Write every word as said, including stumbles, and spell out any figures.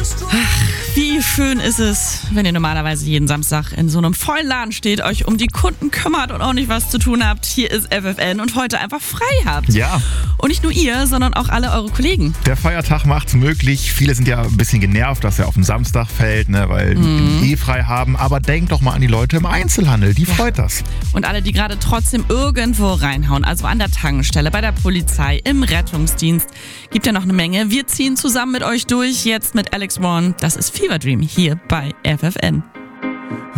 Wie schön ist es, wenn ihr normalerweise jeden Samstag in so einem vollen Laden steht, euch um die Kunden kümmert und auch nicht was zu tun habt. Hier ist F F N und heute einfach frei habt. Ja. Und nicht nur ihr, sondern auch alle eure Kollegen. Der Feiertag macht's möglich. Viele sind ja ein bisschen genervt, dass er auf den Samstag fällt, ne, weil Mhm. die eh frei haben. Aber denkt doch mal an die Leute im Einzelhandel, die freut das. Und alle, die gerade trotzdem irgendwo reinhauen, also an der Tankstelle, bei der Polizei, im Rettungsdienst. Gibt ja noch eine Menge. Wir ziehen zusammen mit euch durch, jetzt mit Alex Warren. Das ist Fever Dream hier bei F F N.